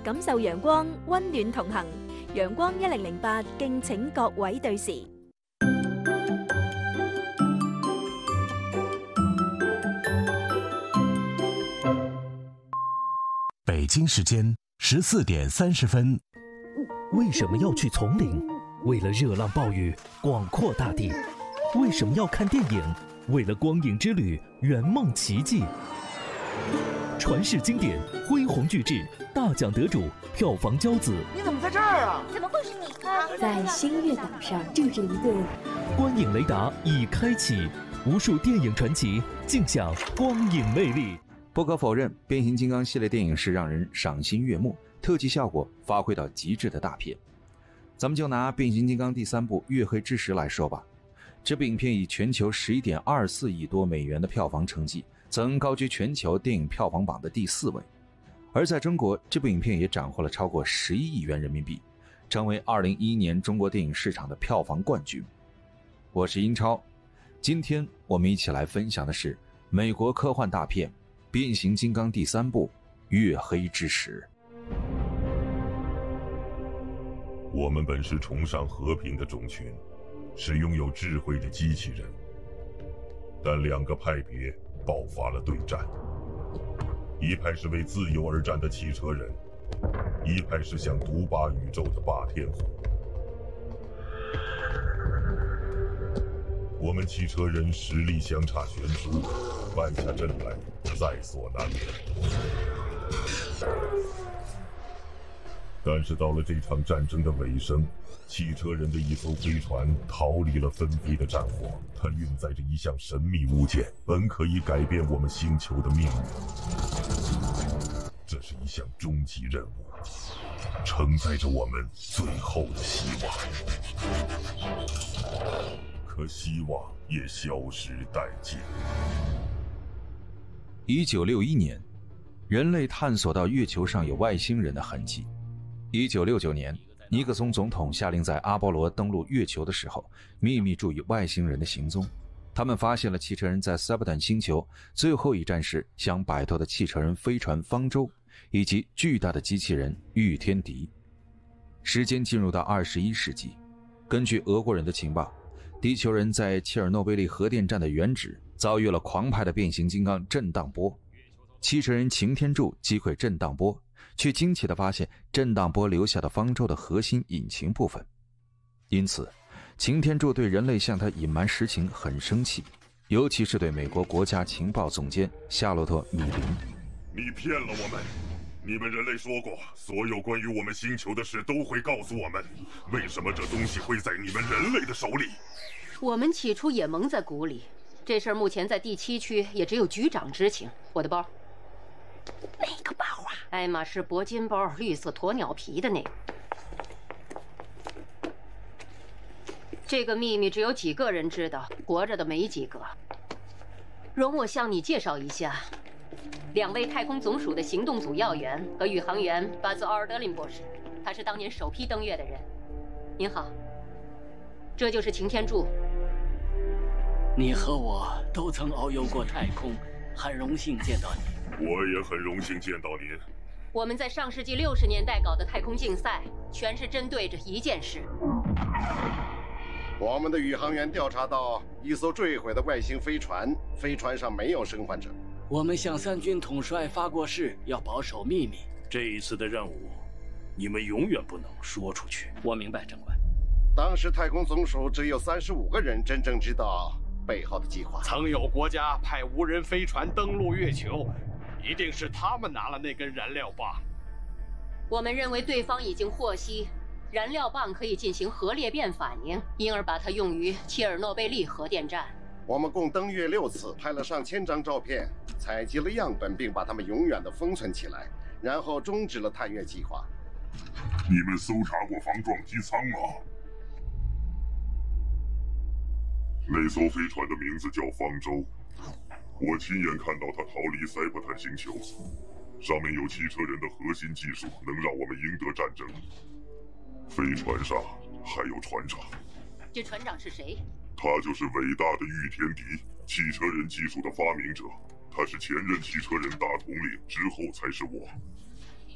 感受陽光，溫暖同行。陽光1008，敬請各位對時。 北京时间14点30分。 为什么要去丛林？为了热浪暴雨，广阔大地。为什么要看电影？为了光影之旅，圆梦奇迹。传世经典，恢宏巨制，大奖得主，票房骄子。 你怎么在这儿啊？ 怎么会是你？ 在星月岛上住着一个观影雷达已开启，无数电影传奇尽享光影魅力。 不可否认，变形金刚系列电影是让人赏心悦目，特技效果发挥到极致的大片。咱们就拿变形金刚第3部《月黑之时》来说吧，这部影片以全球11.24亿多美元的票房成绩，曾高居全球电影票房榜的第4位。而在中国，这部影片也斩获了超过11亿元人民币，成为2011年中国电影市场的票房冠军。我是英超，今天我们一起来分享的是美国科幻大片《变形金刚第3部：月黑之时》。 我们本是崇尚和平的种群，是拥有智慧的机器人，但2个派别爆发了对战，一派是为自由而战的汽车人，一派是想独霸宇宙的霸天虎。我们汽车人实力相差悬殊，败下阵来在所难免。但是到了这场战争的尾声，汽车人的一艘飞船逃离了纷飞的战火，它运载着一项神秘物件，本可以改变我们星球的命运。这是一项终极任务，承载着我们最后的希望。可希望也消失殆尽。 1961年，人类探索到月球上有外星人的痕迹。1969年，尼克松总统下令在阿波罗登陆月球的时候，秘密注意外星人的行踪。他们发现了汽车人在塞伯坦星球最后一站时想摆脱的汽车人飞船方舟，以及巨大的机器人御天敌。时间进入到21世纪，根据俄国人的情报，地球人在切尔诺贝利核电站的原址遭遇了狂派的变形金刚震荡波。汽车人擎天柱击溃震荡波，却惊奇地发现震荡波留下的方舟的核心引擎部分。因此擎天柱对人类向他隐瞒实情很生气，尤其是对美国国家情报总监夏洛特·米林。 你骗了我们，你们人类说过所有关于我们星球的事都会告诉我们，为什么这东西会在你们人类的手里？ 我们起初也蒙在鼓里，这事儿目前在第7区也只有局长知情。我的包。 哪个包啊？ 爱马仕铂金包，绿色鸵鸟皮的那个。这个秘密只有几个人知道，活着的没几个。容我向你介绍一下，2位太空总署的行动组要员和宇航员巴兹·奥尔德林博士，他是当年首批登月的人。您好，这就是擎天柱。 你和我都曾遨游过太空，很荣幸见到你。 我也很荣幸见到您。 我们在上世纪60年代搞的太空竞赛，全是针对着一件事。 我们的宇航员调查到一艘坠毁的外星飞船，飞船上没有生还者。 我们向3军统帅发过誓，要保守秘密。 这一次的任务，你们永远不能说出去。 我明白，长官。 当时太空总署只有35个人真正知道背后的计划。 曾有国家派无人飞船登陆月球，一定是他们拿了那根燃料棒。 我们认为对方已经获悉燃料棒可以进行核裂变反应，因而把它用于切尔诺贝利核电站。 我们共登月6次，拍了上千张照片，采集了样本，并把它们永远地封存起来，然后终止了探月计划。 你们搜查过防撞机舱吗？那艘飞船的名字叫方舟，我亲眼看到它逃离塞伯坦星球，上面有汽车人的核心技术，能让我们赢得战争。飞船上还有船长。 这船长是谁？ 他就是伟大的御天敌，汽车人技术的发明者。他是前任汽车人大统领，之后才是我。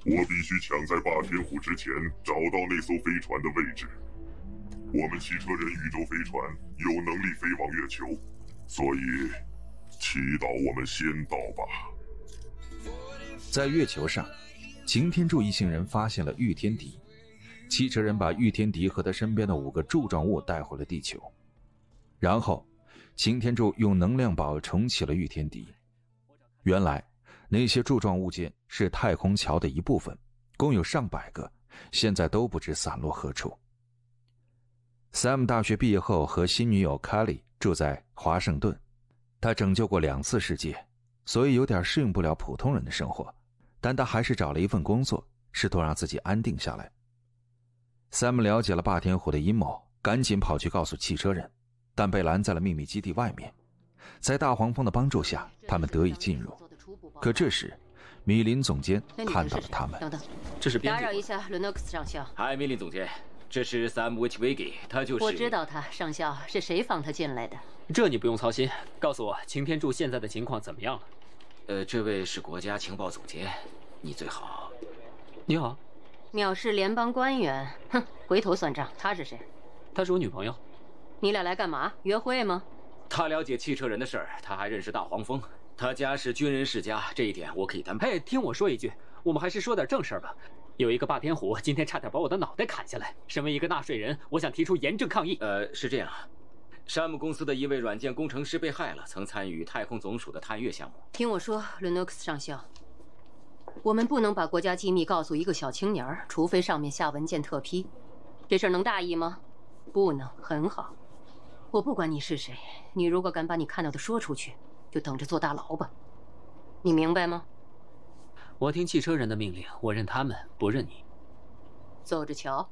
我必须抢在霸天虎之前找到那艘飞船的位置。我们汽车人宇宙飞船有能力飞往月球，所以祈祷我们先到吧。 在月球上，擎天柱一行人发现了玉天敌，汽车人把玉天敌和他身边的5个柱状物带回了地球，然后擎天柱用能量宝重启了玉天敌。原来那些柱状物件是太空桥的一部分，共有上百个，现在都不知散落何处。Sam 大学毕业后和新女友 Kelly 住在华盛顿，他拯救过2次世界，所以有点适应不了普通人的生活，但他还是找了一份工作，试图让自己安定下来。Sam 了解了霸天虎的阴谋，赶紧跑去告诉汽车人，但被拦在了秘密基地外面。在大黄蜂的帮助下，他们得以进入。可这时米林总监看到了他们。 等等， 这是打扰一下，伦诺克斯上校。 嗨，米林总监，这是 Sam Witwicky， 他就是。 我知道他，上校，是谁放他进来的？ 这你不用操心。告诉我，擎天柱现在的情况怎么样了？这位是国家情报总监，你最好。你好。 藐视联邦官员，哼，回头算账。他是谁？ 她是我女朋友。 你俩来干嘛？约会吗？ 他了解汽车人的事儿，他还认识大黄蜂。他家是军人世家，这一点我可以担保。 嘿，听我说一句，我们还是说点正事儿吧。有一个霸天虎今天差点把我的脑袋砍下来。身为一个纳税人，我想提出严正抗议。 是这样，山姆公司的一位软件工程师被害了，曾参与太空总署的探月项目。 听我说，伦诺克斯上校，我们不能把国家机密告诉一个小青年儿，除非上面下文件特批。这事儿能大意吗？不能。很好，我不管你是谁，你如果敢把你看到的说出去，就等着坐大牢吧。你明白吗？ 我听汽车人的命令，我认他们，不认你。 走着瞧。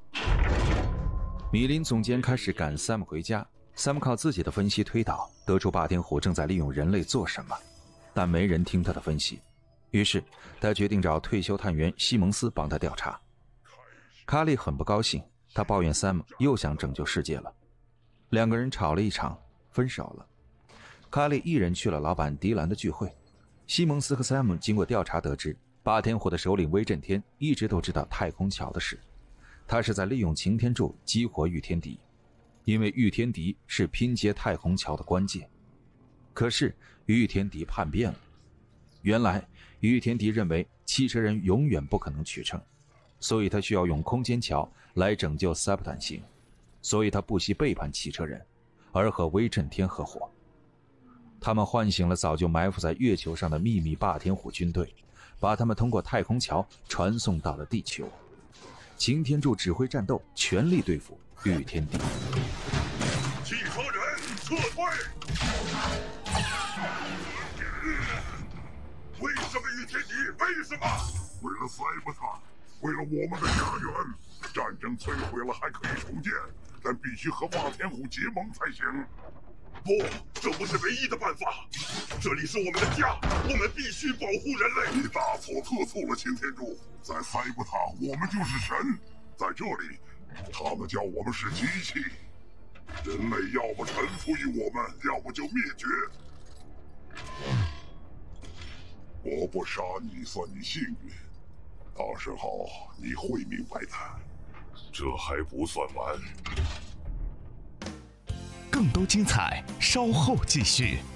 米林总监开始赶 Sam 回家。Sam 靠自己的分析推导，得出霸天虎正在利用人类做什么，但没人听他的分析。于是他决定找退休探员西蒙斯帮他调查。卡利很不高兴，他抱怨 Sam 又想拯救世界了。2个人吵了一场，分手了。卡利一人去了老板迪兰的聚会。西蒙斯和 Sam 经过调查得知，霸天虎的首领威震天一直都知道太空桥的事，他是在利用擎天柱激活玉天敌，因为玉天敌是拼接太空桥的关键。可是玉天敌叛变了，原来玉天敌认为汽车人永远不可能取胜，所以他需要用空间桥来拯救塞普坦星，所以他不惜背叛汽车人，而和威震天合伙。他们唤醒了早就埋伏在月球上的秘密霸天虎军队，把他们通过太空桥传送到了地球。擎天柱指挥战斗，全力对付玉天敌。 汽车人撤退！为什么玉天敌？为什么？为了塞伯塔，为了我们的家园。战争摧毁了还可以重建，但必须和霸天虎结盟才行。不，这不是唯一的办法。这里是我们的家，我们必须保护人类。你大错特错了，擎天柱。在塞伯塔，我们就是神；在这里，他们叫我们是机器。人类要么臣服于我们，要么就灭绝。我不杀你，算你幸运。到时候你会明白的。这还不算完。 更多精彩，稍后继续。